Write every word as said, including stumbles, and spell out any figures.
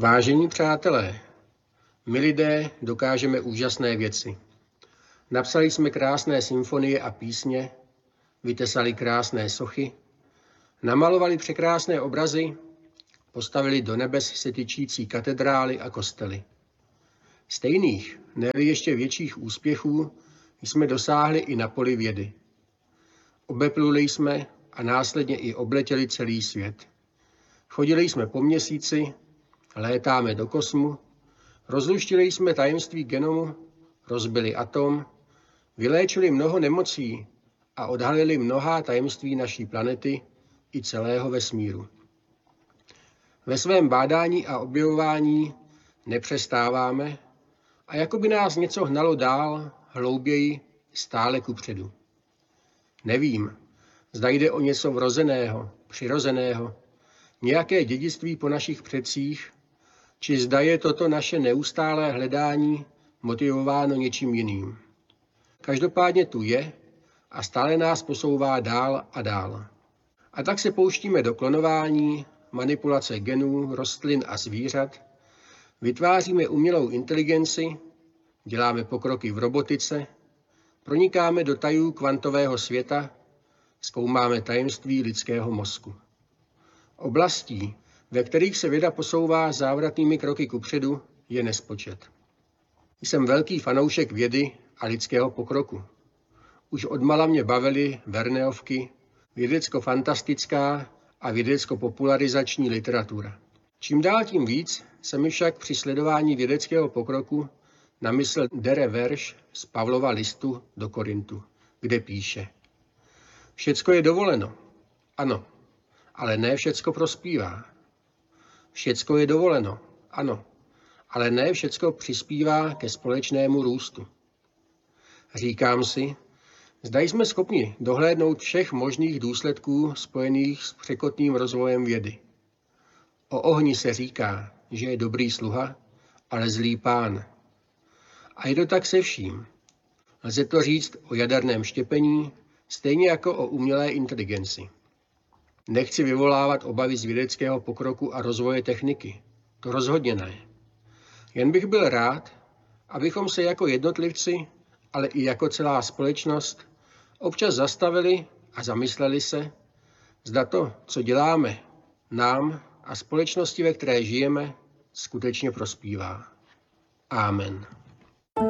Vážení přátelé, my lidé dokážeme úžasné věci. Napsali jsme krásné symfonie a písně, vytesali krásné sochy, namalovali překrásné obrazy, postavili do nebes se tyčící katedrály a kostely. Stejných, ne-li ještě větších úspěchů jsme dosáhli i na poli vědy. Obepluli jsme a následně i obletěli celý svět. Chodili jsme po měsíci, létáme do kosmu, rozluštili jsme tajemství genomu, rozbili atom, vyléčili mnoho nemocí a odhalili mnohá tajemství naší planety i celého vesmíru. Ve svém bádání a objevování nepřestáváme a jako by nás něco hnalo dál, hlouběji, stále kupředu. Nevím, zda jde o něco vrozeného, přirozeného, nějaké dědictví po našich předcích, či zda je toto naše neustálé hledání motivováno něčím jiným. Každopádně tu je a stále nás posouvá dál a dál. A tak se pouštíme do klonování, manipulace genů, rostlin a zvířat, vytváříme umělou inteligenci, děláme pokroky v robotice, pronikáme do tajů kvantového světa, zkoumáme tajemství lidského mozku. Oblastí, ve kterých se věda posouvá závratnými kroky kupředu, je nespočet. Jsem velký fanoušek vědy a lidského pokroku. Už odmala mě bavily Verneovky, vědecko-fantastická a vědecko-popularizační literatura. Čím dál tím víc se mi však při sledování vědeckého pokroku namyslel dere verš z Pavlova listu do Korintu, kde píše: Všecko je dovoleno, ano, ale ne všecko prospívá. Všecko je dovoleno, ano, ale ne všecko přispívá ke společnému růstu. Říkám si, zda jsme schopni dohlédnout všech možných důsledků spojených s překotným rozvojem vědy. O ohni se říká, že je dobrý sluha, ale zlý pán. A je to tak se vším. Lze to říct o jaderném štěpení, stejně jako o umělé inteligenci. Nechci vyvolávat obavy z vědeckého pokroku a rozvoje techniky. To rozhodně ne. Jen bych byl rád, abychom se jako jednotlivci, ale i jako celá společnost občas zastavili a zamysleli se, zda to, co děláme, nám a společnosti, ve které žijeme, skutečně prospívá. Amen.